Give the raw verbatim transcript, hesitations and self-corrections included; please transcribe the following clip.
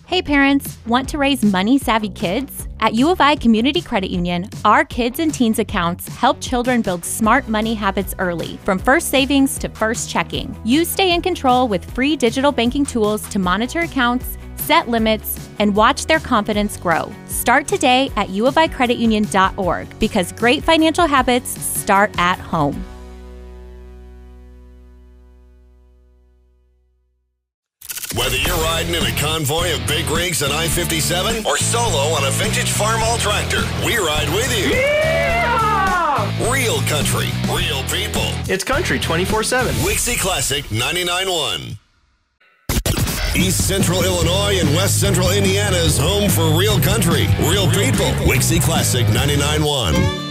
Hey parents, want to raise money-savvy kids? At U of I Community Credit Union, our kids and teens accounts help children build smart money habits early, from first savings to first checking. You stay in control with free digital banking tools to monitor accounts, set limits, and watch their confidence grow. Start today at u of i credit union dot org because great financial habits start at home. Whether you're riding in a convoy of big rigs on I fifty-seven or solo on a vintage Farmall tractor, we ride with you. Yeah! Real country, real people. It's country twenty-four seven. Wixie Classic ninety-nine point one. East Central Illinois and West Central Indiana's home for real country, real people. Wixie Classic ninety-nine point one.